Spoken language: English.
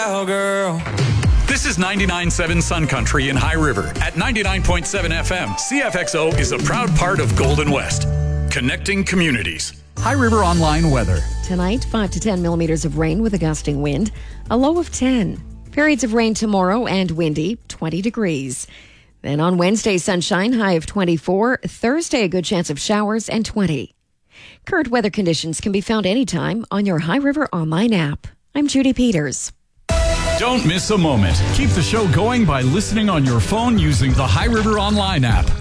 Girl. This is 99.7 Sun Country in High River. At 99.7 FM, CFXO is a proud part of Golden West, connecting communities. High River Online weather. Tonight, 5 to 10 millimeters of rain with a gusting wind, a low of 10. Periods of rain tomorrow and windy, 20 degrees. Then on Wednesday, sunshine, high of 24. Thursday, a good chance of showers and 20. Current weather conditions can be found anytime on your High River Online app. I'm Judy Peters. Don't miss a moment. Keep the show going by listening on your phone using the High River Online app.